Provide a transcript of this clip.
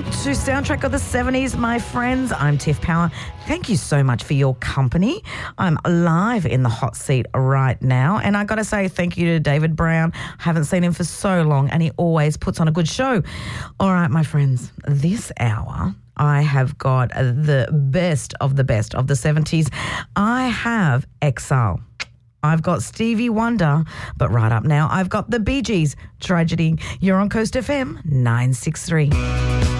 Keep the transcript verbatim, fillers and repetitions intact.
to Soundtrack of the seventies, my friends. I'm Tiff Power. Thank you so much for your company. I'm live in the hot seat right now, and I got to say thank you to David Brown. Haven't seen him for so long, and he always puts on a good show. All right, my friends, this hour I have got the best of the best of the seventies. I have Exile. I've got Stevie Wonder, but right up now, I've got the Bee Gees, Tragedy. You're on Coast F M nine six three.